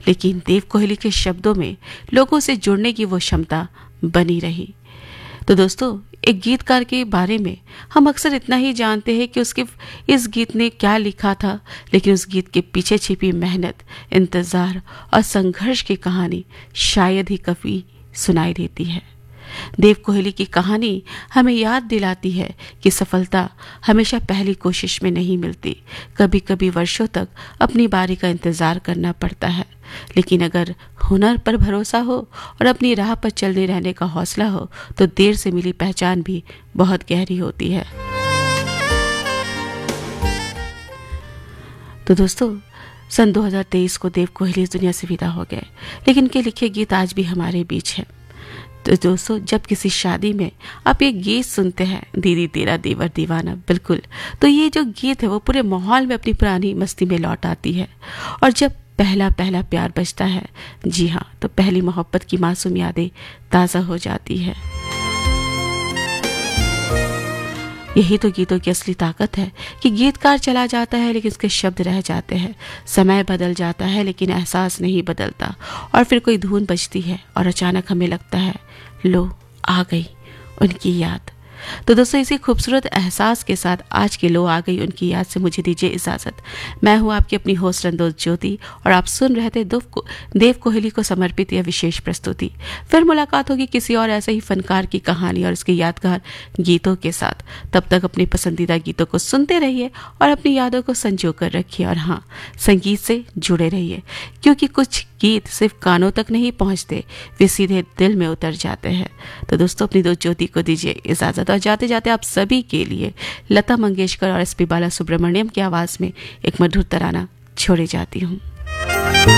लेकिन देव कोहली के शब्दों में लोगों से जुड़ने की वो क्षमता बनी रही। तो दोस्तों, एक गीतकार के बारे में हम अक्सर इतना ही जानते हैं कि उसके इस गीत ने क्या लिखा था, लेकिन उस गीत के पीछे छिपी मेहनत, इंतजार और संघर्ष की कहानी शायद ही कभी सुनाई देती है। देव कोहली की कहानी हमें याद दिलाती है कि सफलता हमेशा पहली कोशिश में नहीं मिलती। कभी कभी वर्षों तक अपनी बारी का इंतजार करना पड़ता है, लेकिन अगर हुनर पर भरोसा हो और अपनी राह पर चलने रहने का हौसला हो तो देर से मिली पहचान भी बहुत गहरी होती है। तो दोस्तों, सन 2023 को देव कोहली इस दुनिया से विदा हो गए, लेकिन इनके लिखे गीत आज भी हमारे बीच हैं। तो दोस्तों, जब किसी शादी में आप ये गीत सुनते हैं, दीदी तेरा देवर दीवाना, बिल्कुल, तो ये जो गीत है वो पूरे माहौल में अपनी पुरानी मस्ती में लौट आती है। और जब पहला पहला प्यार बजता है, जी हाँ, तो पहली मोहब्बत की मासूम यादें ताज़ा हो जाती है। यही तो गीतों की असली ताकत है कि गीतकार चला जाता है लेकिन उसके शब्द रह जाते हैं। समय बदल जाता है लेकिन एहसास नहीं बदलता। और फिर कोई धुन बजती है और अचानक हमें लगता है, लो आ गई उनकी याद। तो दोस्तों, इसी खूबसूरत एहसास के साथ आज के लो आ गई उनकी याद से मुझे दीजिए इजाजत। मैं हूं आपकी अपनी होस्ट रंदोज ज्योति और आप सुन रहे थे देव कोहली को समर्पित यह विशेष प्रस्तुति। फिर मुलाकात होगी किसी और ऐसे ही फनकार की कहानी और उसके यादगार गीतों के साथ। तब तक अपनी पसंदीदा गीतों को सुनते रहिए और अपनी यादों को संजो कर रखिए। और हाँ, संगीत से जुड़े रहिए, क्योंकि कुछ गीत सिर्फ कानों तक नहीं पहुंचते, वे सीधे दिल में उतर जाते हैं। तो दोस्तों, अपनी दोस्त ज्योति को दीजिए इजाजत और जाते जाते आप सभी के लिए लता मंगेशकर और एसपी बालासुब्रमण्यम की आवाज में एक मधुर तराना छोड़े जाती हूँ।